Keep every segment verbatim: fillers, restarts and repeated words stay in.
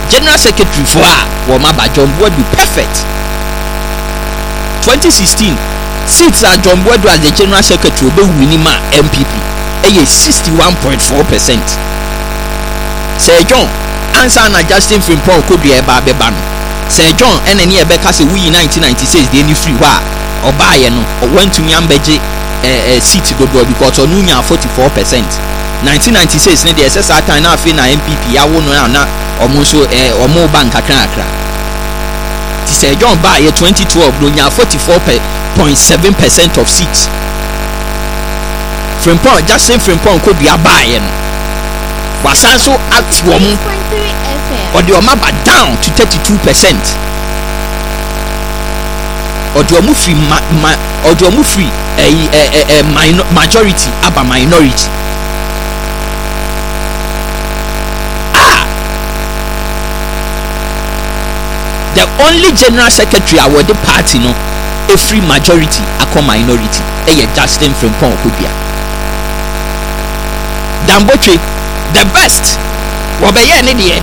general secretary for a wo ma ba John Boadu perfect. twenty sixteen seats are John Boadu as the general secretary obe wini ma M P P eye sixty-one point four percent. Sir John answer na Justin Frimpong kodua eba beba no. Sir John ene ne ebe ka se we nineteen ninety-six dey ni free wa oba ye no went to nyambeje eh seat dodo because onu nya forty-four percent. nineteen ninety-six ne dey S S R time na afi na M P P ya wo no na omo so eh omo bank akra akra. Ti Sir John ba ye twenty twelve no nya forty-four point seven percent of seats. Frimpong Justin Frimpong kodua ba ye no wasan so act wo mo or the omaba down to thirty-two percent. Or the omu free ma, ma or the omu free a a a minor majority aba minority. Ah, the only general secretary award the party no a free majority a minority. Eh, Justin Frimpong Kodua. Damboche the best. Wobeye ne de.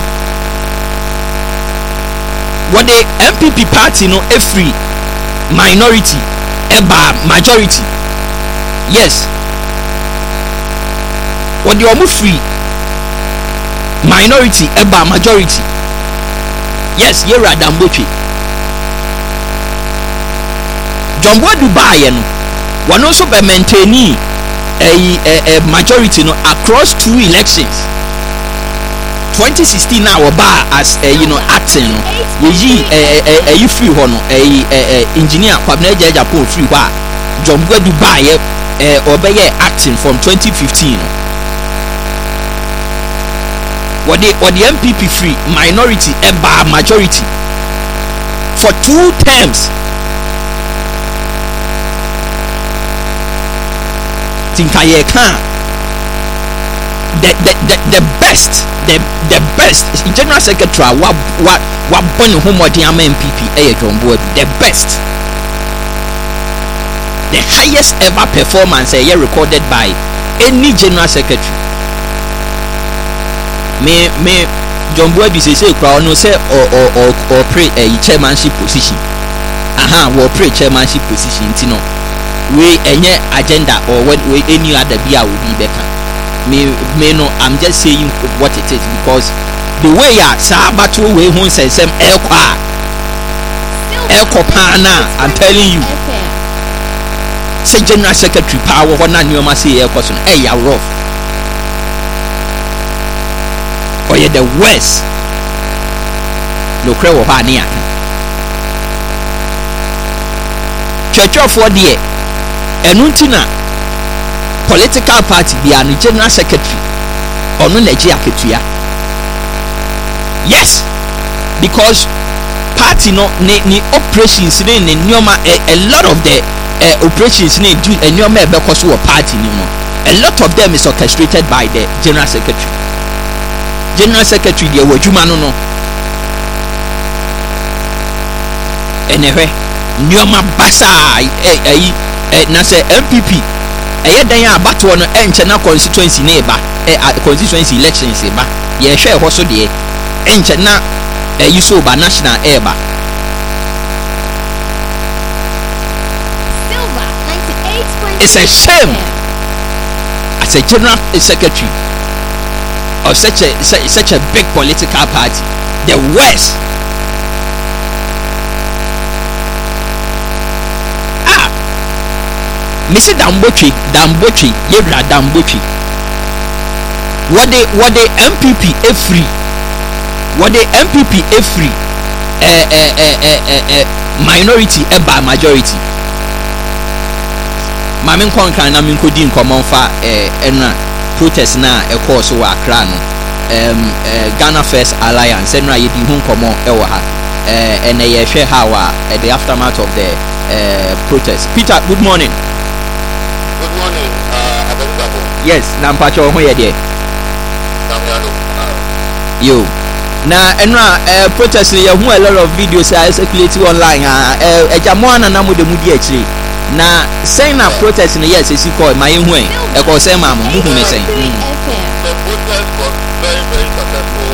What the M P P party no a free minority eba majority. Yes. What the omu free minority eba majority. Yes, you're right, Damboche. John Boadu baye no one also be maintaining a, a, a majority no across two elections. twenty sixteen now ba as uh, you know acting no ye eh eh eh free ho no eh eh engineer Kwabena Japan free ho John Boadu ba ye eh obeye acting from twenty fifteen no what the what the M P P free minority and ba majority for two terms. Tinka ye kan the the the, the best the the best general secretary wa wa wa boni homodi ama M P P eh John Boadu the best, the highest ever performance eh recorded by any general secretary. Me me John Boadu say say kwa no say or or or, or pray a uh, chairmanship position. Aha, we pray chairmanship position tino we enye agenda or when we any other bia will be better. Me me no, I'm just saying what it is because the way ya sabatu we hun say sem ekwa ekopana, I'm telling you. Say general secretary power what na nyoma say ekwa so eh ya rough. Or ye the worst. Lokre wo ha ni aka. Church of what there enuntina political party be an general secretary ono Nigeria ketua. Yes, because party no ni, ni operations ni ni nyoma a, a lot of the uh, operations ni do a nyoma e because we party ni no a lot of them is orchestrated by the general secretary. General secretary the wajuma no no enehwe nyoma basa eh eh eh na say M P P eh dan ya abato no enche na constituency na eba eh constituency elections eba ye hwe ho so de enche na eh yuso ba national eba. It's a shame as a general secretary of such a such, such a big political party, the worst. Ah, Mister Damboche, Damboche, Yebra Damboche. What the what the M P P a free? What the M P P a free? Eh eh eh eh eh minority a by majority. Mamin konkan na min kodi nkomon fa eh enra protest na e course wa Accra no um uh, Ghana First Alliance enra ye di hu nkomo e wo ha eh ene ye hwe ha wa at the aftermath of the uh, protest. Peter, good morning. Good morning, uh Abengabo. Yes, na mpacho ho ye de yo na enra uh, protest ye hu a lot of videos are circulating online ah uh, ejamo ana na mo de mu di akire na saying na protest no yes esi call my hu e e ko say ma mo hu me say the protest was very very successful